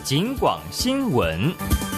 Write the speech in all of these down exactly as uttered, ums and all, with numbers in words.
警广新闻。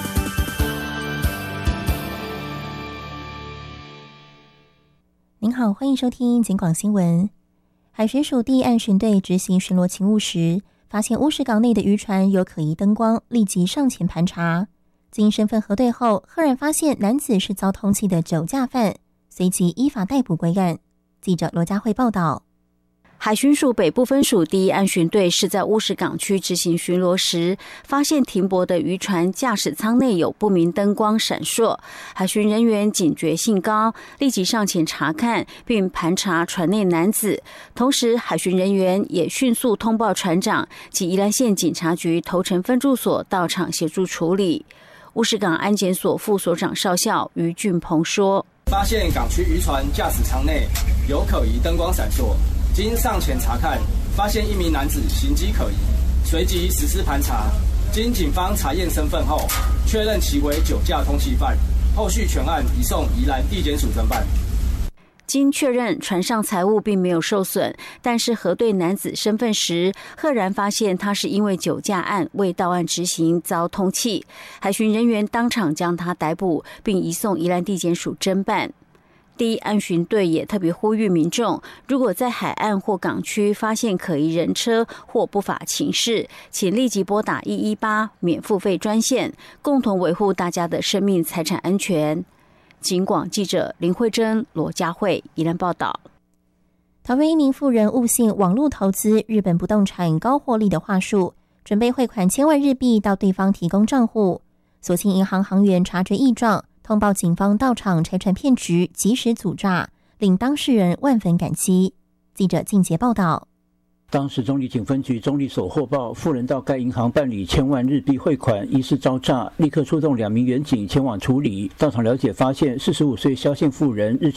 您好，欢迎收听警广新闻。海巡署第一岸巡队执行巡逻勤务时，发现乌石港内的渔船有可疑灯光，立即上前盘查。经身份核对后，赫然发现男子是遭通缉的酒驾犯，随即依法逮捕归案。记者罗佳慧报道。 海巡署北部分署第一岸巡队是在乌石港区执行巡逻时，发现停泊的渔船驾驶舱内有不明灯光闪烁，海巡人员警觉性高，立即上前查看并盘查船内男子。同时，海巡人员也迅速通报船长及宜兰县警察局头城分驻所到场协助处理。乌石港安检所副所长少校于俊鹏说：“ 发现港区渔船驾驶舱内有可疑灯光闪烁。”经上前查看，发现一名男子行迹可疑，随即实施盘查。经警方查验身份后，确认其为酒驾通缉犯，后续全案移送宜兰地检署侦办。 经确认船上财物并没有受损，但是核对男子身份时，赫然发现他是因为酒驾案未到案执行遭通缉，海巡人员当场将他逮捕，并移送宜兰地检署侦办。第一岸巡队也特别呼吁民众，如果在海岸或港区发现可疑人车或不法情事，请立即拨打一一八免付费专线，共同维护大家的生命财产安全。警广记者林慧珍、罗佳慧宜兰报道。 桃园一名妇人误信网络投资日本不动产高获利的话术，准备汇款千万日币到对方提供账户，所幸银行行员察觉异状，通报警方到场拆穿骗局，及时阻诈，令当事人万分感激。记者靳杰报道。 当时中坜警分局中坜所获报，妇人到该银行办理千万日币汇款，疑似遭诈，立刻出动两名员警前往处理。到场了解发现，四十五岁萧姓妇人日